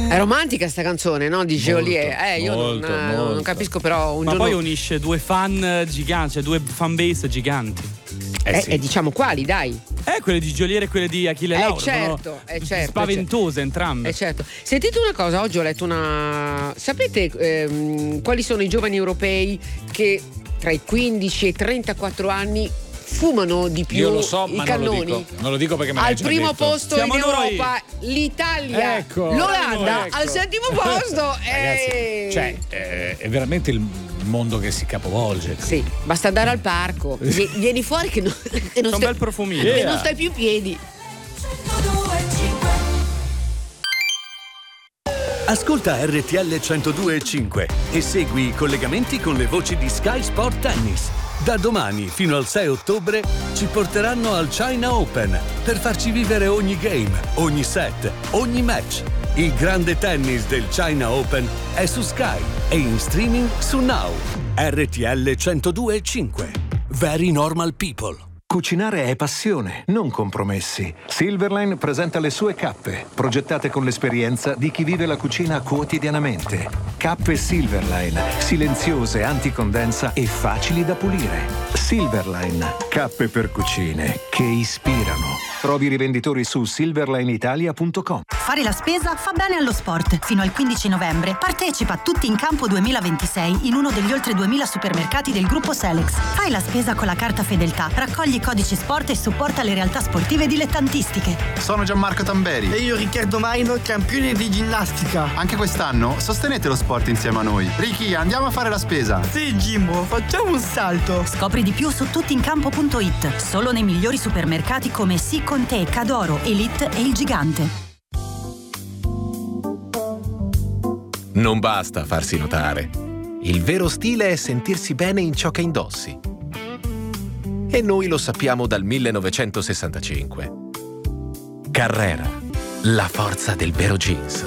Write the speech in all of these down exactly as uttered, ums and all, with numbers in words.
È romantica sta canzone, no? Di Geolier. Eh, io molto, non, molto. non capisco, però un Ma giorno. poi unisce due fan giganti, cioè due fan base giganti. Eh, Eh, sì. eh, diciamo quali, dai. Eh, quelle di Geolier e quelle di Achille Eh, Lauro. certo, sono eh, certo, spaventose entrambe. Eh certo. Sentite una cosa, oggi ho letto una. Sapete ehm, quali sono i giovani europei che tra i quindici e i trentaquattro anni fumano di più Io lo so, i ma non lo cannoni? dico. Non lo dico perché me l'hai Al già primo detto. posto Siamo in noi. Europa l'Italia, Ecco, l'Olanda ecco. al settimo posto. Ragazzi, eh. cioè, eh, è veramente il mondo che si capovolge. Sì, basta andare al parco. Vie- Vieni fuori che non, che non C'è un stai, bel profumino. che Yeah. non stai più in piedi. Ascolta R T L centodue e cinque e segui i collegamenti con le voci di Sky Sport Tennis. Da domani fino al sei ottobre ci porteranno al China Open per farci vivere ogni game, ogni set, ogni match. Il grande tennis del China Open è su Sky e in streaming su Now. R T L centodue e cinque. Very normal people. Cucinare è passione, non compromessi. Silverline presenta le sue cappe, progettate con l'esperienza di chi vive la cucina quotidianamente. Cappe Silverline, silenziose, anticondensa e facili da pulire. Silverline, cappe per cucine che ispirano. Trovi i rivenditori su silverline italia punto com. Fare la spesa fa bene allo sport. Fino al quindici novembre partecipa a Tutti in Campo duemilaventisei in uno degli oltre duemila supermercati del gruppo Selex. Fai la spesa con la carta Fedeltà, raccogli i codici sport e supporta le realtà sportive dilettantistiche. Sono Gianmarco Tamberi. E io Riccardo Maino, campione di ginnastica. Anche quest'anno sostenete lo sport insieme a noi. Ricky, andiamo a fare la spesa. Sì, Jimbo, facciamo un salto. Scopri di più su tuttincampo punto it. Solo nei migliori supermercati come Sì con te, Cadoro, Elite e Il Gigante. Non basta farsi notare. Il vero stile è sentirsi bene in ciò che indossi. E noi lo sappiamo dal millenovecentosessantacinque. Carrera, la forza del vero jeans.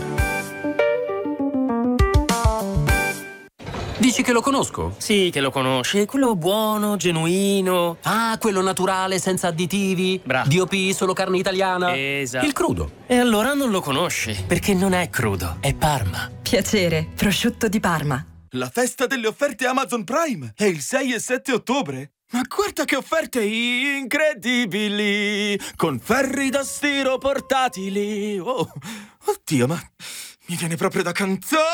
Dici che lo conosco? Sì, che lo conosci. Quello buono, genuino. Ah, quello naturale, senza additivi. Bravo. D O P, solo carne italiana. Esatto. Il crudo. E allora non lo conosci, perché non è crudo, è Parma. Piacere, prosciutto di Parma. La festa delle offerte Amazon Prime è il sei e sette ottobre. Ma guarda che offerte incredibili! Con ferri da stiro portatili. Oh, oddio, ma mi viene proprio da cantare!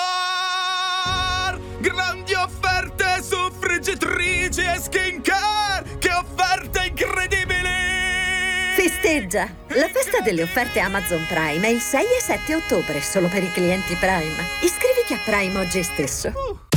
Grandi offerte su friggitrici e skincare! Che offerte incredibili! Festeggia! La festa delle offerte Amazon Prime è il sei e sette ottobre, solo per i clienti Prime. Iscriviti a Prime oggi stesso.